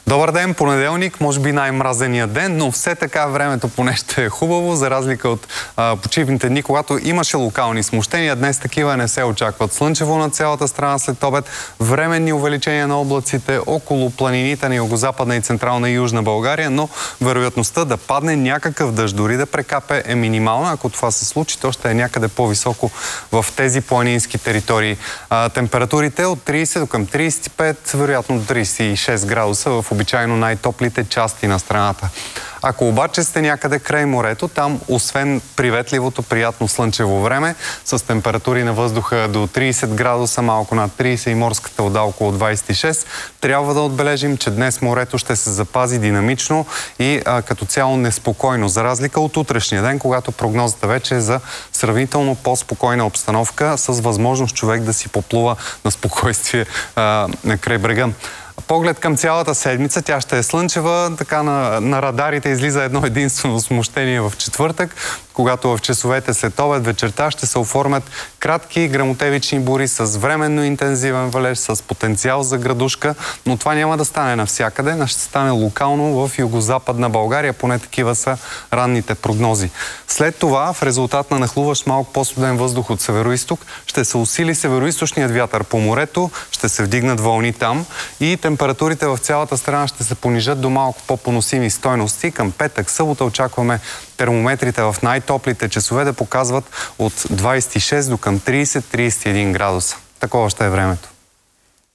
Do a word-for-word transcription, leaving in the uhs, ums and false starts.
Добър ден, понеделник, може би най-мразения ден, но все така времето поне ще е хубаво, за разлика от а, почивните дни, когато имаше локални смущения. Днес такива не се очакват. Слънчево на цялата страна след обед, временни увеличения на облаците около планините на югозападна и централна и южна България, но вероятността да падне някакъв дъжд, дори да прекапе, е минимална. Ако това се случи, то ще е някъде по-високо в тези планински територии. А, температурите от трийсет до към трийсет и пет, вероятно до трийсет и шест градуса в обичайно най-топлите части на страната. Ако обаче сте някъде край морето, там, освен приветливото, приятно слънчево време, с температури на въздуха до трийсет градуса, малко над трийсет и морската вода около двайсет и шест, трябва да отбележим, че днес морето ще се запази динамично и а, като цяло неспокойно, за разлика от утрешния ден, когато прогнозата вече е за сравнително по-спокойна обстановка, с възможност човек да си поплува на спокойствие а, край брега. Поглед към цялата седмица, тя ще е слънчева, така на, на радарите излиза едно единствено смущение в четвъртък, когато в часовете след обед вечерта ще се оформят кратки гръмотевични бури с временно интензивен валеж, с потенциал за градушка, но това няма да стане навсякъде, ще стане локално в югозападна България, поне такива са ранните прогнози. След това, в резултат на нахлуващ малко по-студен въздух от североизток, ще се усили североизточният вятър по морето, ще се вдигнат вълни там и температурите в цялата страна ще се понижат до малко по-поносими стойности. Към петък, събота очакваме термометрите в най-топлите часове да показват от двайсет и шест до към трийсет до трийсет и един градуса. Такова ще е времето.